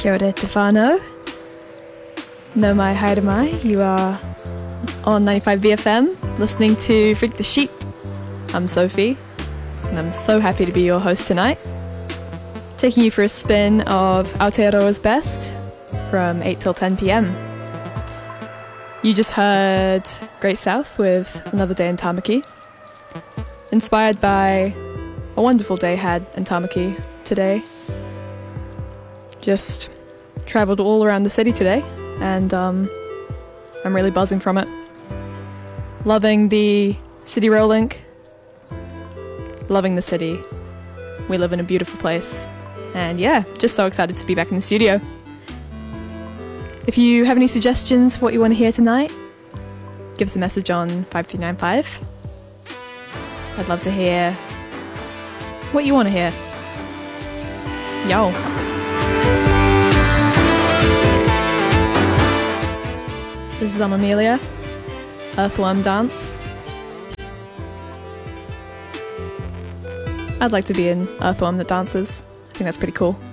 Kia ora te whānau. No mai haere mai. You are on 95BFM, listening to Freak the Sheep. I'm Sophie, and I'm so happy to be your host tonight. Taking you for a spin of Aotearoa's Best from 8 till 10 p.m. You just heard Great South with Another Day in Tamaki, inspired by a wonderful day had in Tamaki today. Just travelled all around the city today, and I'm really buzzing from it. Loving the City Rail link, loving the city. We live in a beautiful place, and yeah, just so excited to be back in the studio. If you have any suggestions for what you want to hear tonight, give us a message on 5395. I'd love to hear what you want to hear. Yo. This is Amelia, Earthworm Dance. I'd like to be an earthworm that dances. I think that's pretty cool.